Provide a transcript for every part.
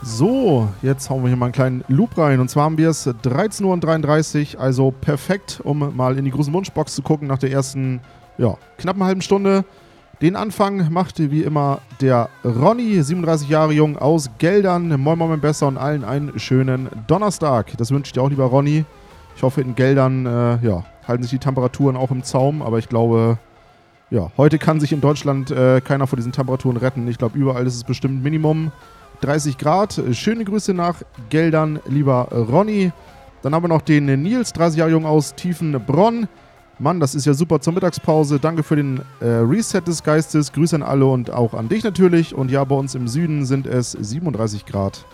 So, jetzt hauen wir hier mal einen kleinen Loop rein. Und zwar haben wir es 13:33 Uhr, also perfekt, um mal in die großen Wunschbox zu gucken nach der ersten, knappen halben Stunde. Den Anfang machte wie immer der Ronny, 37 Jahre jung, aus Geldern. Moin Moin Besser und allen einen schönen Donnerstag. Das wünsche ich dir auch, lieber Ronny. Ich hoffe, in Geldern halten sich die Temperaturen auch im Zaum, aber ich glaube, heute kann sich in Deutschland keiner vor diesen Temperaturen retten. Ich glaube, überall ist es bestimmt Minimum 30 Grad. Schöne Grüße nach Geldern, lieber Ronny. Dann haben wir noch den Nils, 30 Jahre jung, aus Tiefenbronn. Mann, das ist ja super zur Mittagspause. Danke für den Reset des Geistes. Grüße an alle und auch an dich natürlich. Und ja, bei uns im Süden sind es 37 Grad.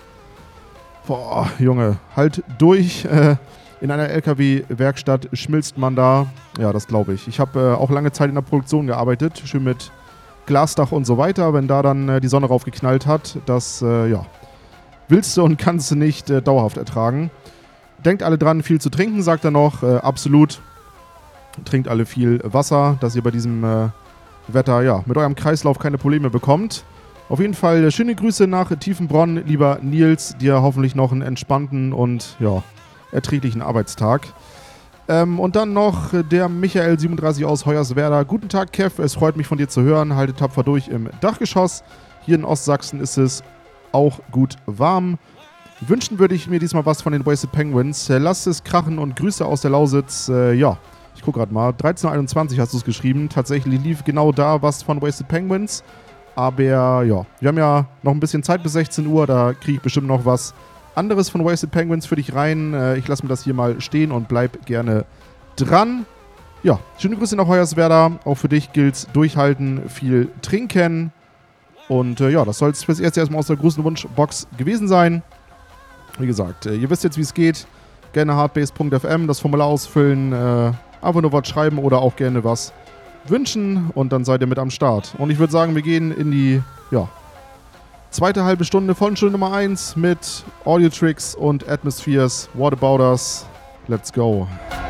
Boah, Junge, halt durch. In einer LKW-Werkstatt schmilzt man da. Ja, das glaube ich. Ich habe auch lange Zeit in der Produktion gearbeitet. Schön mit Glasdach und so weiter. Wenn da dann die Sonne raufgeknallt hat, das, willst du und kannst du nicht dauerhaft ertragen. Denkt alle dran, viel zu trinken, sagt er noch. Absolut. Trinkt alle viel Wasser, dass ihr bei diesem Wetter, mit eurem Kreislauf keine Probleme bekommt. Auf jeden Fall schöne Grüße nach Tiefenbronn, lieber Nils. Dir hoffentlich noch einen entspannten und, erträglichen Arbeitstag. Und dann noch der Michael, 37 aus Hoyerswerda. Guten Tag, Kev. Es freut mich, von dir zu hören. Halte tapfer durch im Dachgeschoss. Hier in Ostsachsen ist es auch gut warm. Wünschen würde ich mir diesmal was von den Wasted Penguins. Lasst es krachen und Grüße aus der Lausitz. Ich gucke gerade mal. 13:21 hast du es geschrieben. Tatsächlich lief genau da was von Wasted Penguins. Aber wir haben ja noch ein bisschen Zeit bis 16 Uhr. Da kriege ich bestimmt noch was anderes von Wasted Penguins für dich rein. Ich lasse mir das hier mal stehen und bleib gerne dran. Ja, schöne Grüße nach Hoyerswerda. Auch für dich gilt's durchhalten, viel trinken. Und das soll es fürs erste erstmal aus der großen Wunschbox gewesen sein. Wie gesagt, ihr wisst jetzt, wie es geht. Gerne hardbase.fm, das Formular ausfüllen, einfach nur was schreiben oder auch gerne was wünschen und dann seid ihr mit am Start. Und ich würde sagen, wir gehen in die, zweite halbe Stunde von Stunde Nummer 1 mit Audio Tricks und Atmospheres. What About Us? Let's go.